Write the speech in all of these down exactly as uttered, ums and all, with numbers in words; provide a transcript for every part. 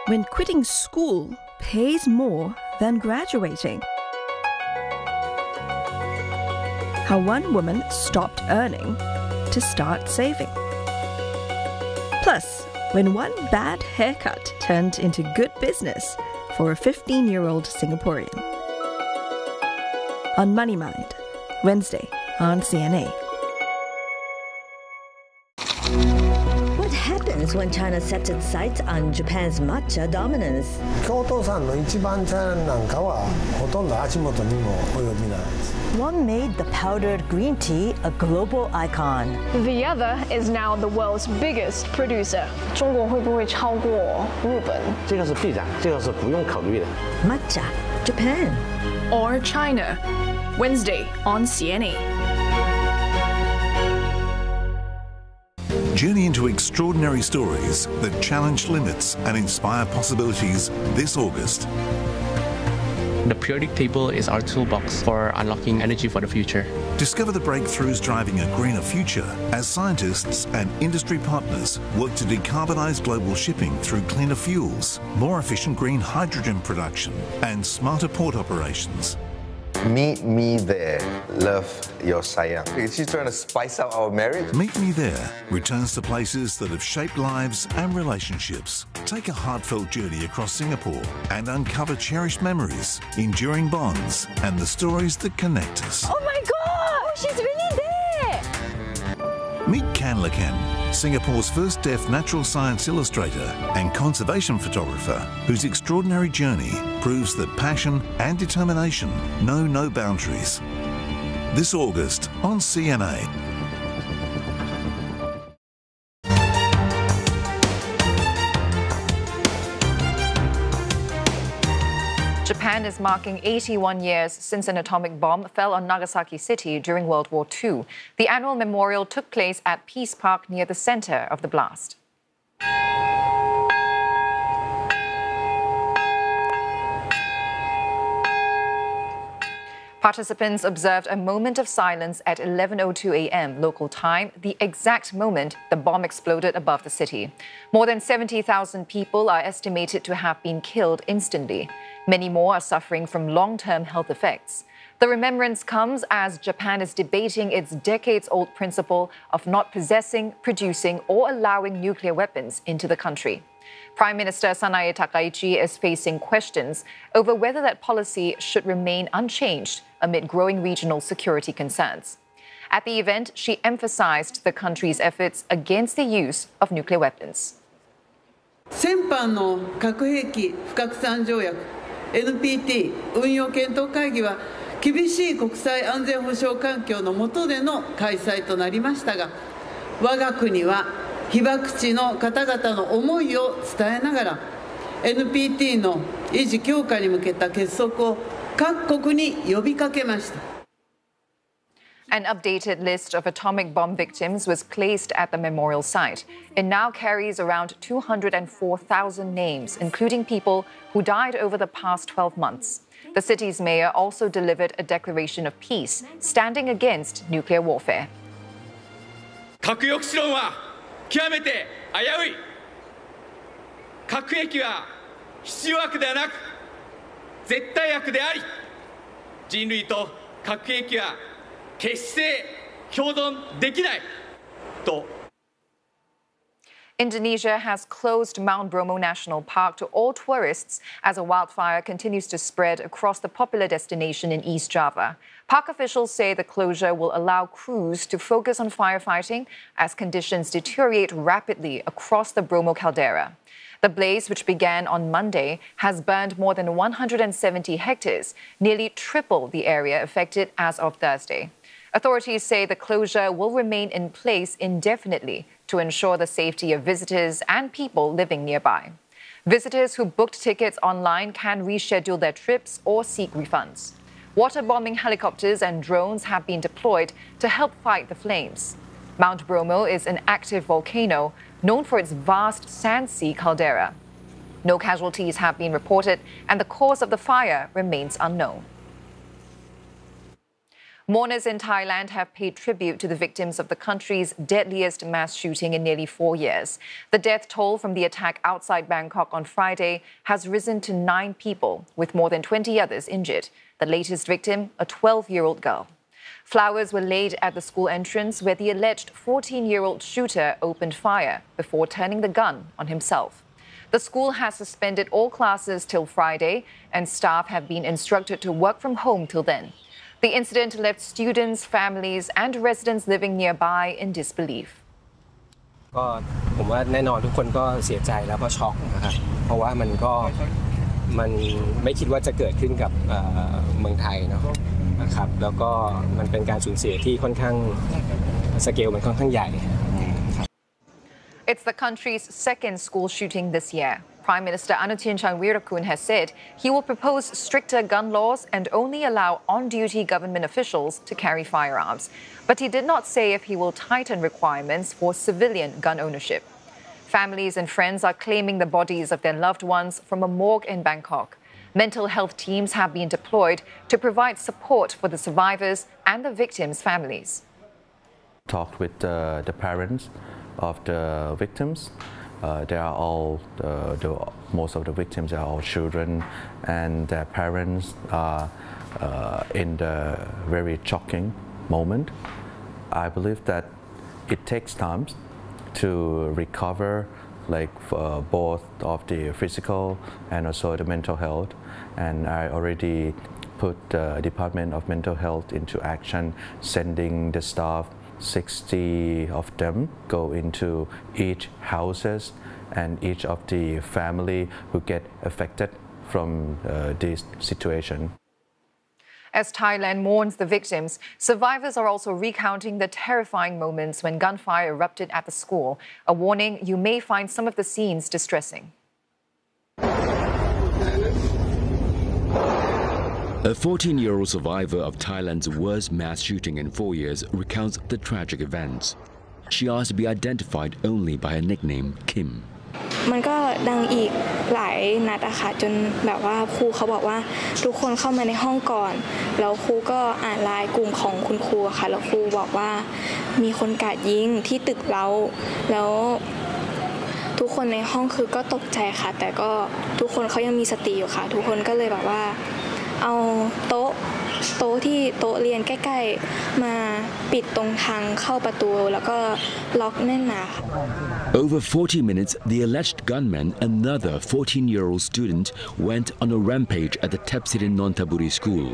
when quitting school pays more than graduating. How one woman stopped earning to start saving. Plus, when one bad haircut turned into good business for a fifteen-year-old Singaporean. On Money Mind, Wednesday on C N A. What happens when China sets its sights on Japan's matcha dominance? 京都産の一番茶なんかはほとんど足元にも及びない。 One made the powdered green tea a global icon. The other is now the world's biggest producer. 中国会不会超过日本？ 这个是必然，这个是不用考虑的。 Matcha, Japan. Or China? Wednesday on C N A. Journey into extraordinary stories that challenge limits and inspire possibilities this August. The periodic table is our toolbox for unlocking energy for the future. Discover the breakthroughs driving a greener future as scientists and industry partners work to decarbonize global shipping through cleaner fuels, more efficient green hydrogen production, and smarter port operations. Meet me there. Love your sayang. Is she trying to spice up our marriage? Meet Me There returns to places that have shaped lives and relationships. Take a heartfelt journey across Singapore and uncover cherished memories, enduring bonds, and the stories that connect us. Oh my God! She's really there! Meet Kan Lakan, Singapore's first deaf natural science illustrator and conservation photographer, whose extraordinary journey proves that passion and determination know no boundaries. This August on C N A. Japan is marking eighty-one years since an atomic bomb fell on Nagasaki City during World War Two. The annual memorial took place at Peace Park near the center of the blast. Participants observed a moment of silence at eleven oh two a m local time, the exact moment the bomb exploded above the city. More than seventy thousand people are estimated to have been killed instantly. Many more are suffering from long-term health effects. The remembrance comes as Japan is debating its decades-old principle of not possessing, producing, or allowing nuclear weapons into the country. Prime Minister Sanae Takaichi is facing questions over whether that policy should remain unchanged amid growing regional security concerns. At the event, she emphasized the country's efforts against the use of nuclear weapons. 先般の核兵器不拡散条約 エヌピーティー 運用検討会議は厳しい国際安全保障環境の下での開催となりましたが、我が国は被爆地の方々の思いを伝えながら エヌピーティー の維持強化に向けた結束を各国に呼びかけました。 An updated list of atomic bomb victims was placed at the memorial site. It now carries around two hundred four thousand names, including people who died over the past twelve months. The city's mayor also delivered a declaration of peace, standing against nuclear warfare. 核抑止論は極めて危うい。核兵器は必要悪ではなく絶対悪であり、人類と核兵器は Indonesia has closed Mount Bromo National Park to all tourists as a wildfire continues to spread across the popular destination in East Java. Park officials say the closure will allow crews to focus on firefighting as conditions deteriorate rapidly across the Bromo caldera. The blaze, which began on Monday, has burned more than one hundred seventy hectares, nearly triple the area affected as of Thursday. Authorities say the closure will remain in place indefinitely to ensure the safety of visitors and people living nearby. Visitors who booked tickets online can reschedule their trips or seek refunds. Water-bombing helicopters and drones have been deployed to help fight the flames. Mount Bromo is an active volcano known for its vast sand sea caldera. No casualties have been reported, and the cause of the fire remains unknown. Mourners in Thailand have paid tribute to the victims of the country's deadliest mass shooting in nearly four years. The death toll from the attack outside Bangkok on Friday has risen to nine people, with more than twenty others injured. The latest victim, a twelve-year-old girl. Flowers were laid at the school entrance where the alleged fourteen-year-old shooter opened fire before turning the gun on himself. The school has suspended all classes till Friday, and staff have been instructed to work from home till then. The incident left students, families, and residents living nearby in disbelief. ก็ผมว่าแน่นอนทุกคนก็เสียใจแล้วก็ช็อกนะครับเพราะว่ามันก็มันไม่คิดว่าจะเกิดขึ้นกับเมืองไทยเนาะนะครับแล้วก็มันเป็นการสูญเสียที่ค่อนข้างสเกลมันค่อนข้างใหญ่ It's the country's second school shooting this year. Prime Minister Anutin Charnvirakul has said he will propose stricter gun laws and only allow on-duty government officials to carry firearms. But he did not say if he will tighten requirements for civilian gun ownership. Families and friends are claiming the bodies of their loved ones from a morgue in Bangkok. Mental health teams have been deployed to provide support for the survivors and the victims' families. Talked with uh, the parents of the victims. Uh, they are all, uh, the, most of the victims are all children, and their parents are uh, in the very shocking moment. I believe that it takes time to recover, like uh, both of the physical and also the mental health. And I already put the Department of Mental Health into action, sending the staff, sixty of them go into each houses and each of the family who get affected from uh, this situation. As Thailand mourns the victims, survivors are also recounting the terrifying moments when gunfire erupted at the school. A warning, you may find some of the scenes distressing. A fourteen-year-old survivor of Thailand's worst mass shooting in four years recounts the tragic events. She asked to be identified only by her nickname, Kim. มันก็ดังอีกหลายนัดอะค่ะจนแบบว่าครูเขาบอกว่าทุกคนเข้ามาในห้องก่อนแล้วครูก็อ่านไลน์กลุ่มของคุณครูค่ะแล้วครูบอกว่ามีคนกราดยิงที่ตึกเราแล้วทุกคนในห้องคือก็ตกใจค่ะแต่ก็ทุกคนเขายังมีสติอยู่ค่ะทุกคนก็เลยแบบว่าเอาโต๊ะโต๊ะที่โต๊ะเรียนใกล้ๆมาปิดตรงทางเข้าประตูแล้วก็ล็อกแน่นหนา Over forty minutes, the alleged gunman, another fourteen-year-old student, went on a rampage at the Thepsirin Nonthaburi school.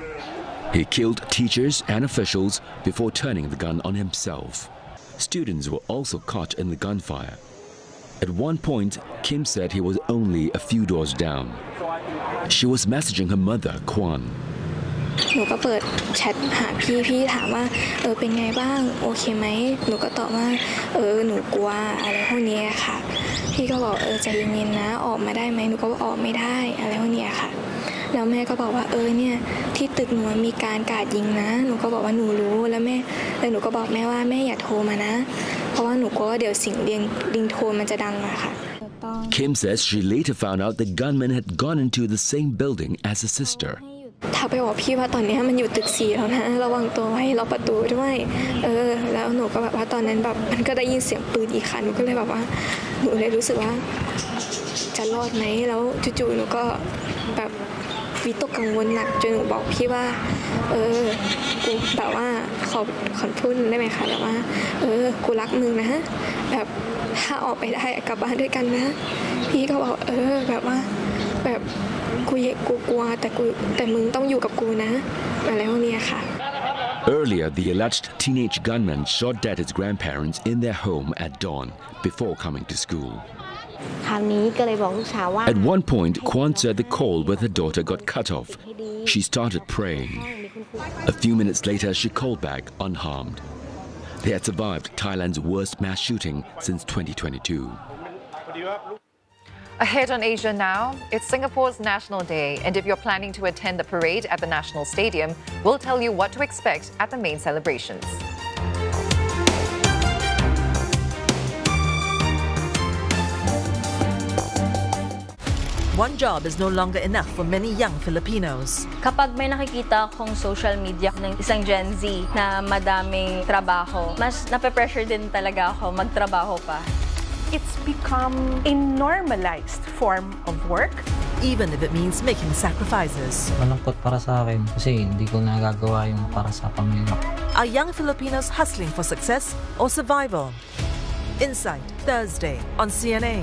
He killed teachers and officials before turning the gun on himself. Students were also caught in the gunfire. At one point, Kim said he was only a few doors down. She was messaging her mother, Kwan. หนูก็เปิดแชทหาพี่พี่ถามว่าเออเป็นไงบ้างโอเคไหมหนูก็ตอบว่าเออหนูกลัวอะไรพวกนี้ค่ะพี่ก็บอกเออใจเย็นๆนะออกมาได้ไหมหนูก็ออกไม่ได้อะไรพวกนี้ค่ะแล้วแม่ก็บอกว่าเออเนี่ยที่ตึกหนูมีการกราดยิงนะหนูก็บอกว่าหนูรู้แล้วแม่แล้วหนูก็บอกแม่ว่าแม่อย่าโทรมานะเพราะว่าหนูกลัวว่าเดี๋ยวเสียงเรียงริงโทนมันจะดังอะค่ะ Kim says she later found out the gunman had gone into the same building as her sister. ถ้าไปบอกพี่ว่าตอนนี้มันอยู่ตึกสี่แล้วนะระวังตัวไว้ล็อกประตูด้วยเออแล้วหนูก็แบบว่าตอนนั้นแบบมันก็ได้ยินเสียงปืนอีกค่ะหนูก็เลยแบบว่าหนูเลยรู้สึกว่าจะรอดไหมแล้วจู่ๆหนูก็แบบวิตกกังวลหนักจนหนูบอกพี่ว่าเออกูแบบว่าขอขอพูดได้ไหมคะแบบว่าเออกูรักมึงนะแบบถ้าออกไปได้กลับบ้านด้วยกันนะพี่ก็บอกเออแบบว่าแบบกูกูกลัวแต่กูแต่มึงต้องอยู่กับกูนะอะไรพวกนี้ค่ะ Earlier, the alleged teenage gunman shot dead his grandparents in their home at dawn before coming to school. At one point, Kwan said the call with her daughter got cut off. She started praying. A few minutes later, she called back unharmed. They had survived Thailand's worst mass shooting since twenty twenty-two. Ahead on Asia Now, it's Singapore's National Day, and if you're planning to attend the parade at the National Stadium, we'll tell you what to expect at the main celebrations. one job is no longer enough for many young Filipinos. Kapag may nakikita akong social media ng isang Gen Z na madaming trabaho, mas nape-pressure din talaga ako magtrabaho pa. It's become a normalized form of work. Even if it means making sacrifices. Malungkot para sa akin kasi hindi ko nagagawa yung para sa pamilya. Are young Filipinos hustling for success or survival? Insight, Thursday on C N A.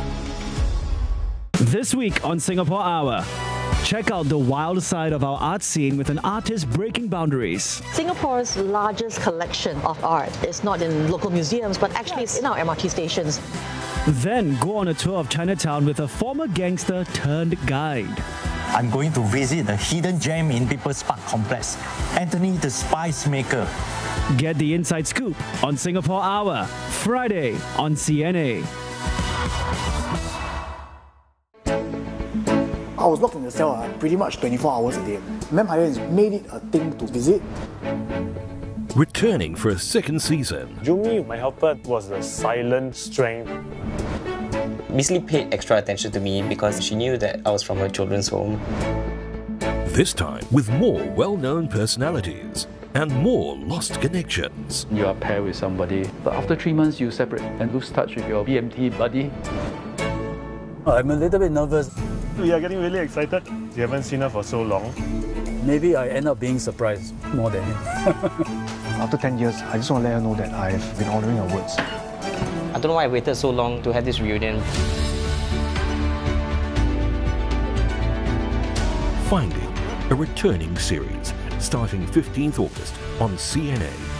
This week on Singapore Hour, check out the wild side of our art scene with an artist breaking boundaries. Singapore's largest collection of art is not in local museums, but actually it's in our M R T stations. Then go on a tour of Chinatown with a former gangster turned guide. I'm going to visit the hidden gem in People's Park Complex, Anthony the Spice Maker. Get the inside scoop on Singapore Hour, Friday on C N A. I was locked in the cell uh, pretty much twenty-four hours a day. Vampire has made it a thing to visit. Returning for a second season. Jumi, my helper, was the silent strength. Miss Lee paid extra attention to me because she knew that I was from a children's home. This time with more well-known personalities and more lost connections. You are paired with somebody, but after three months you separate and lose touch with your B M T buddy. I'm a little bit nervous. We are getting really excited. You haven't seen her for so long. Maybe I end up being surprised more than him. After ten years, I just want to let her know that I've been honouring her words. I don't know why I waited so long to have this reunion. Finding, a returning series, starting fifteenth August on C N A.